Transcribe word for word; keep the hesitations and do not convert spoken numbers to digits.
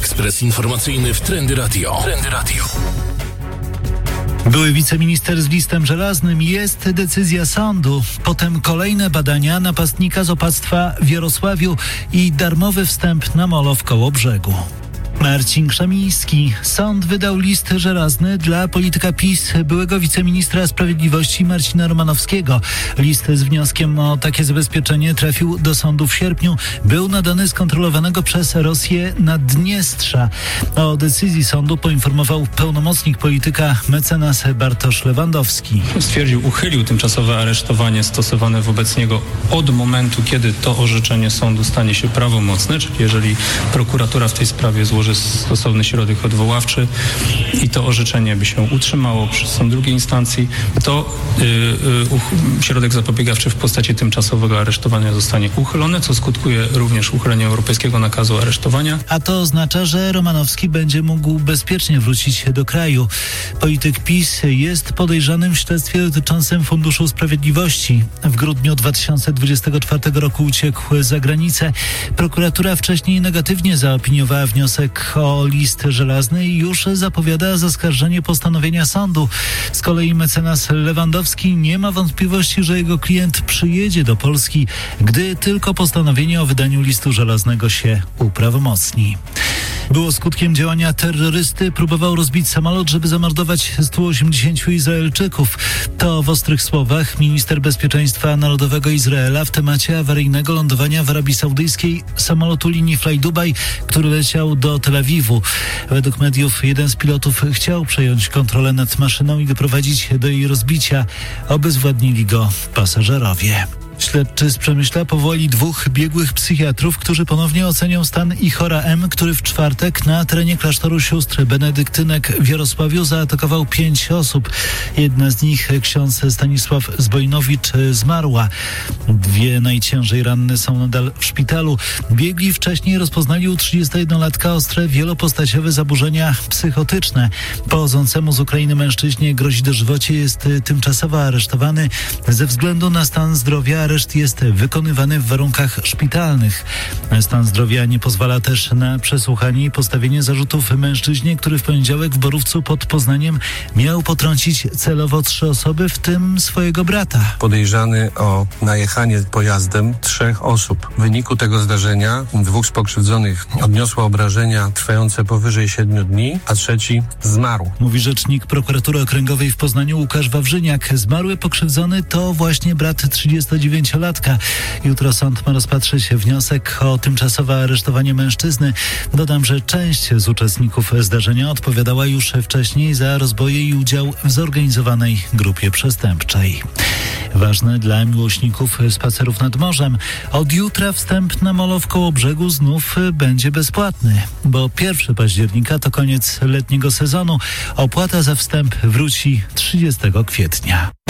Ekspres informacyjny w Trendy Radio. Trendy Radio. Były wiceminister z listem żelaznym. Jest decyzja sądu. Potem kolejne badania napastnika z opactwa w Jarosławiu i darmowy wstęp na molo w Kołobrzegu. Marcin Krzemiński. Sąd wydał list żelazny dla polityka PiS, byłego wiceministra sprawiedliwości Marcina Romanowskiego. List z wnioskiem o takie zabezpieczenie trafił do sądu w sierpniu. Był nadany z kontrolowanego przez Rosję Naddniestrza. O decyzji sądu poinformował pełnomocnik polityka mecenas Bartosz Lewandowski. Stwierdził, uchylił tymczasowe aresztowanie stosowane wobec niego od momentu, kiedy to orzeczenie sądu stanie się prawomocne, czyli jeżeli prokuratura w tej sprawie złoży stosowny środek odwoławczy i to orzeczenie by się utrzymało przez sąd drugiej instancji, to yy, yy, środek zapobiegawczy w postaci tymczasowego aresztowania zostanie uchylony, co skutkuje również uchyleniem europejskiego nakazu aresztowania. A to oznacza, że Romanowski będzie mógł bezpiecznie wrócić do kraju. Polityk PiS jest podejrzanym w śledztwie dotyczącym Funduszu Sprawiedliwości. W grudniu dwa tysiące dwudziestego czwartego roku uciekł za granicę. Prokuratura wcześniej negatywnie zaopiniowała wniosek o list żelazny i już zapowiada zaskarżenie postanowienia sądu. Z kolei mecenas Lewandowski nie ma wątpliwości, że jego klient przyjedzie do Polski, gdy tylko postanowienie o wydaniu listu żelaznego się uprawomocni. Było skutkiem działania terrorysty. Próbował rozbić samolot, żeby zamordować stu osiemdziesięciu Izraelczyków. To w ostrych słowach minister bezpieczeństwa narodowego Izraela w temacie awaryjnego lądowania w Arabii Saudyjskiej samolotu linii Fly Dubai, który leciał do Tel Awiwu. Według mediów jeden z pilotów chciał przejąć kontrolę nad maszyną i doprowadzić do jej rozbicia. Obezwładnili go pasażerowie. Śledczy z Przemyśla powołali dwóch biegłych psychiatrów, którzy ponownie ocenią stan Ichora M., który w czwartek na terenie klasztoru sióstr benedyktynek w Jarosławiu zaatakował pięć osób. Jedna z nich, ksiądz Stanisław Zbojnowicz, zmarła. Dwie najciężej ranne są nadal w szpitalu. Biegli wcześniej rozpoznali u trzydziestojednolatka ostre, wielopostaciowe zaburzenia psychotyczne. Pochodzącemu z Ukrainy mężczyźnie grozi dożywocie, jest tymczasowo aresztowany. Ze względu na stan zdrowia areszt jest wykonywany w warunkach szpitalnych. Stan zdrowia nie pozwala też na przesłuchanie i postawienie zarzutów mężczyźnie, który w poniedziałek w Borówcu pod Poznaniem miał potrącić celowo trzy osoby, w tym swojego brata. Podejrzany o najechanie pojazdem trzech osób. W wyniku tego zdarzenia dwóch z pokrzywdzonych odniosło obrażenia trwające powyżej siedmiu dni, a trzeci zmarł. Mówi rzecznik prokuratury okręgowej w Poznaniu Łukasz Wawrzyniak. Zmarły pokrzywdzony to właśnie brat trzydziestodziewięciolatka. Jutro sąd ma rozpatrzyć wniosek o tymczasowe aresztowanie mężczyzny. Dodam, że część z uczestników zdarzenia odpowiadała już wcześniej za rozboje i udział w zorganizowanej grupie przestępczej. Ważne dla miłośników spacerów nad morzem. Od jutra wstęp na molo w Kołobrzegu znów będzie bezpłatny, bo pierwszego października to koniec letniego sezonu. Opłata za wstęp wróci trzydziestego kwietnia.